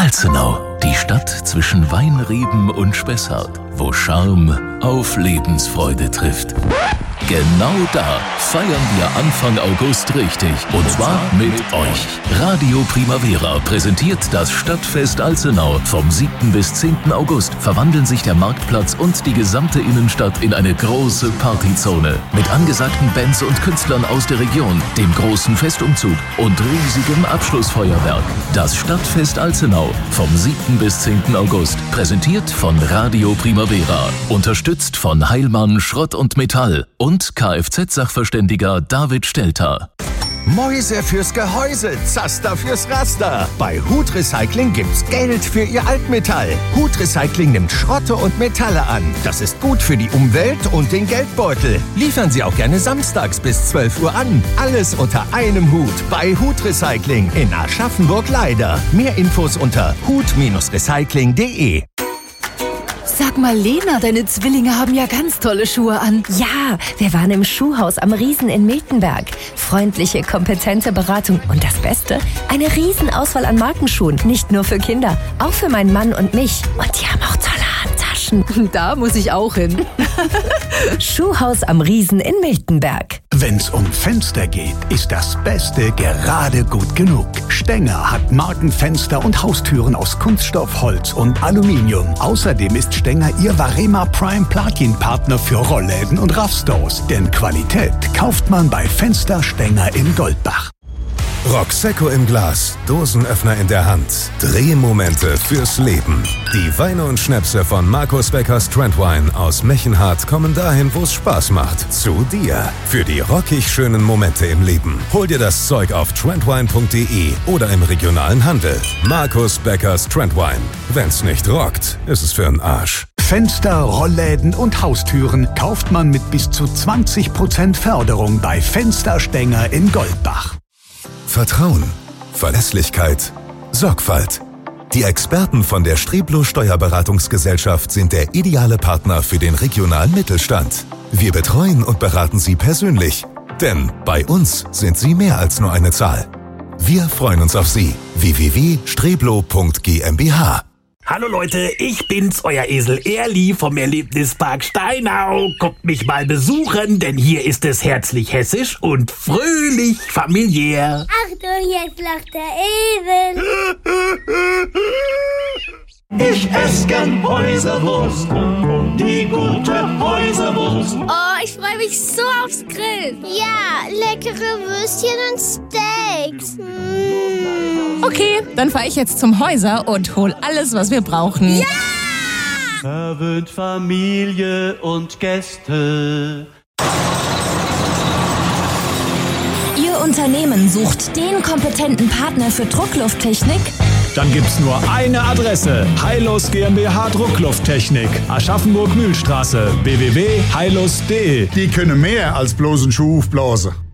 Alzenau, die Stadt zwischen Weinreben und Spessart, wo Charme auf Lebensfreude trifft. Genau da feiern wir Anfang August richtig. Und zwar mit euch. Radio Primavera präsentiert das Stadtfest Alzenau. Vom 7. bis 10. August verwandeln sich der Marktplatz und die gesamte Innenstadt in eine große Partyzone. Mit angesagten Bands und Künstlern aus der Region, dem großen Festumzug und riesigem Abschlussfeuerwerk. Das Stadtfest Alzenau vom 7. bis 10. August. Präsentiert von Radio Primavera. Unterstützt von Heilmann Schrott und Metall und Kfz-Sachverständiger David Stelter. Mäuse fürs Gehäuse, Zaster fürs Raster. Bei Hut Recycling gibt's Geld für Ihr Altmetall. Hut Recycling nimmt Schrotte und Metalle an. Das ist gut für die Umwelt und den Geldbeutel. Liefern Sie auch gerne samstags bis 12 Uhr an. Alles unter einem Hut bei Hut Recycling in Aschaffenburg-Leider. Mehr Infos unter hut-recycling.de. Sag mal, Lena, deine Zwillinge haben ja ganz tolle Schuhe an. Ja, wir waren im Schuhhaus am Riesen in Miltenberg. Freundliche, kompetente Beratung und das Beste, eine Riesenauswahl an Markenschuhen. Nicht nur für Kinder, auch für meinen Mann und mich. Und die haben auch tolle Handtaschen. Da muss ich auch hin. Schuhhaus am Riesen in Miltenberg. Wenn's um Fenster geht, ist das Beste gerade gut genug. Stenger hat Markenfenster und Haustüren aus Kunststoff, Holz und Aluminium. Außerdem ist Stenger Ihr Varema Prime Platin-Partner für Rollläden und Raffstores. Denn Qualität kauft man bei Fenster Stenger in Goldbach. Roxecco im Glas, Dosenöffner in der Hand, Drehmomente fürs Leben. Die Weine und Schnäpse von Markus Beckers Trendwine aus Mechenhardt kommen dahin, wo es Spaß macht. Zu dir. Für die rockig schönen Momente im Leben. Hol dir das Zeug auf trendwine.de oder im regionalen Handel. Markus Beckers Trendwine. Wenn's nicht rockt, ist es für 'n Arsch. Fenster, Rollläden und Haustüren kauft man mit bis zu 20% Förderung bei Fenster Stenger in Goldbach. Vertrauen, Verlässlichkeit, Sorgfalt. Die Experten von der Streblo Steuerberatungsgesellschaft sind der ideale Partner für den regionalen Mittelstand. Wir betreuen und beraten Sie persönlich, denn bei uns sind Sie mehr als nur eine Zahl. Wir freuen uns auf Sie. www.streblo.gmbh. Hallo Leute, ich bin's, euer Esel Erli vom Erlebnispark Steinau. Kommt mich mal besuchen, denn hier ist es herzlich hessisch und fröhlich familiär. Achtung, jetzt lacht der Esel. Ich ess gern Häuserwurst, die gute Häuserwurst. Oh, ich freue mich so aufs Grillen. Ja, leckere Würstchen und Steaks. Okay, dann fahre ich jetzt zum Häuser und hol alles, was wir brauchen. Ja! Verwöhnt Familie und Gäste. Ihr Unternehmen sucht den kompetenten Partner für Drucklufttechnik? Dann gibt's nur eine Adresse. Heilos GmbH Drucklufttechnik. Aschaffenburg-Mühlstraße. www.heilos.de. Die können mehr als bloß einen Schuh aufblasen.